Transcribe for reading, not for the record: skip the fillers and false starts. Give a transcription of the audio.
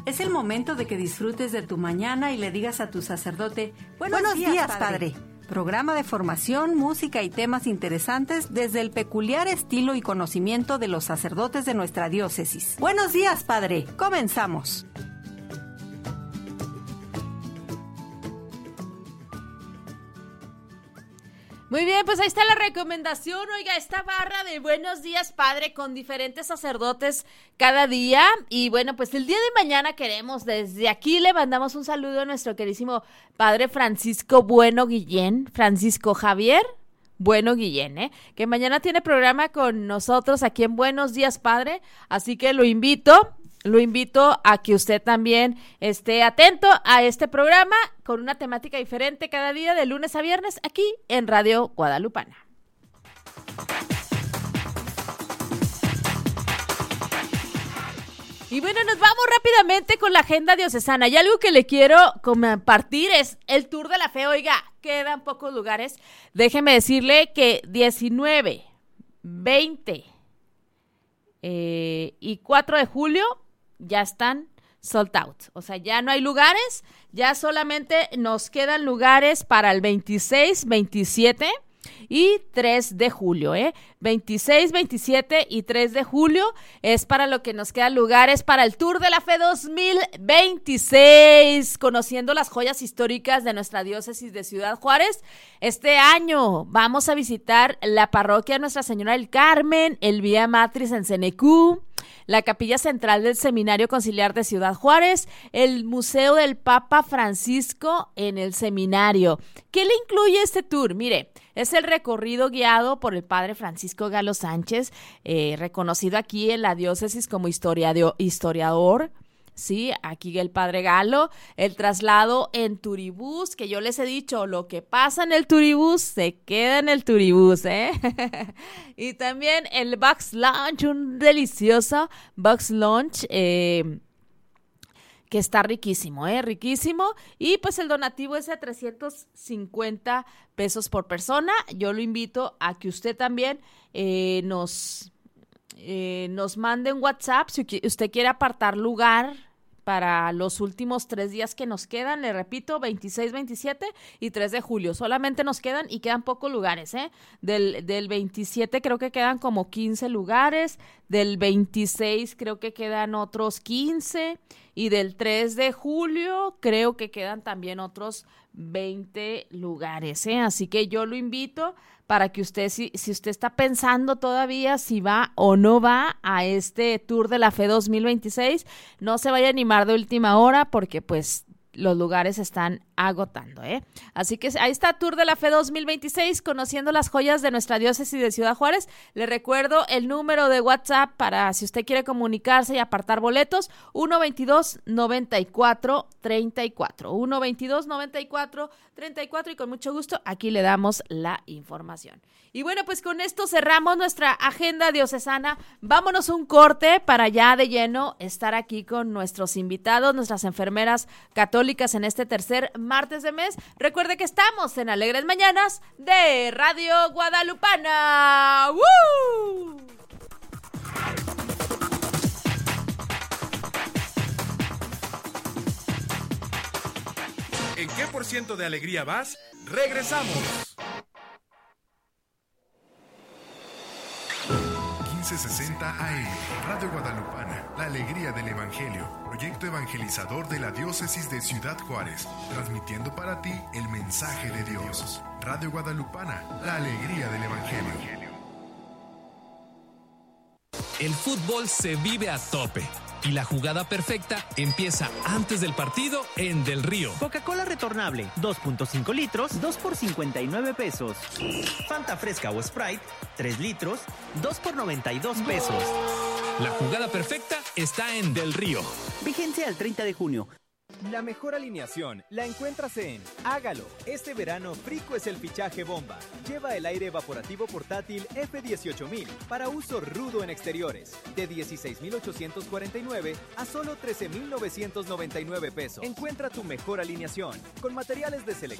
Es el momento de que disfrutes de tu mañana y le digas a tu sacerdote, Buenos días, Padre. Programa de formación, música y temas interesantes desde el peculiar estilo y conocimiento de los sacerdotes de nuestra diócesis. Buenos días, Padre. Comenzamos. Muy bien, pues ahí está la recomendación. Oiga, esta barra de Buenos Días, Padre, con diferentes sacerdotes cada día. Y bueno, pues el día de mañana queremos, desde aquí le mandamos un saludo a nuestro queridísimo Padre Francisco Bueno Guillén, Francisco Javier Bueno Guillén, que mañana tiene programa con nosotros aquí en Buenos Días, Padre. Así que lo invito a que usted también esté atento a este programa con una temática diferente cada día de lunes a viernes aquí en Radio Guadalupana. Y bueno, nos vamos rápidamente con la agenda diocesana. Y algo que le quiero compartir es el Tour de la Fe. Oiga, quedan pocos lugares. Déjeme decirle que 19, 20 y 4 de julio ya están sold out, o sea, ya no hay lugares, ya solamente nos quedan lugares para el 26, 27 y 3 de julio, 26, 27 y 3 de julio es para lo que nos quedan lugares para el Tour de la Fe 2026, conociendo las joyas históricas de nuestra diócesis de Ciudad Juárez. Este año vamos a visitar la parroquia Nuestra Señora del Carmen, el Vía Matris en Cenecú, la Capilla Central del Seminario Conciliar de Ciudad Juárez, el Museo del Papa Francisco en el Seminario. ¿Qué le incluye este tour? Mire, es el recorrido guiado por el Padre Francisco Galo Sánchez, reconocido aquí en la diócesis como historiador. Sí, aquí el Padre Galo, el traslado en turibús, que yo les he dicho, lo que pasa en el turibús se queda en el turibús, Y también el Box Lunch, un delicioso Box Lunch, que está riquísimo, riquísimo. Y pues el donativo es de 350 pesos por persona. Yo lo invito a que usted también nos mande un WhatsApp si usted quiere apartar lugar para los últimos 3 días que nos quedan. Le repito, 26, 27 y 3 de julio. Solamente nos quedan y quedan pocos lugares, Del 27 creo que quedan como 15 lugares. Del 26 creo que quedan otros 15. Y del 3 de julio creo que quedan también otros 20 lugares, Así que yo lo invito para que usted, si usted está pensando todavía si va o no va a este Tour de la Fe 2026, no se vaya a animar de última hora porque pues los lugares están agotando, Así que ahí está Tour de la Fe 2026, conociendo las joyas de nuestra diócesis de Ciudad Juárez. Le recuerdo el número de WhatsApp para si usted quiere comunicarse y apartar boletos, 122-94-34, 122-94-34, y con mucho gusto aquí le damos la información. Y bueno, pues con esto cerramos nuestra agenda diocesana. Vámonos un corte para ya de lleno estar aquí con nuestros invitados, nuestras enfermeras católicas en este tercer martes de mes. Recuerde que estamos en Alegres Mañanas de Radio Guadalupana. ¡Woo! ¿En qué % de alegría vas? ¡Regresamos! 1560 AM, Radio Guadalupana, la alegría del Evangelio, proyecto evangelizador de la diócesis de Ciudad Juárez, transmitiendo para ti el mensaje de Dios. Radio Guadalupana, la alegría del Evangelio. El fútbol se vive a tope y la jugada perfecta empieza antes del partido en Del Río. Coca-Cola retornable, 2.5 litros, 2 por 59 pesos. Fanta fresca o Sprite, 3 litros, 2 por 92 pesos. La jugada perfecta está en Del Río. Vigencia al 30 de junio. La mejor alineación la encuentras en Hágalo. Este verano Frico es el fichaje bomba. Lleva el aire evaporativo portátil F18000 para uso rudo en exteriores, de 16,849 a solo 13,999 pesos. Encuentra tu mejor alineación con materiales de selección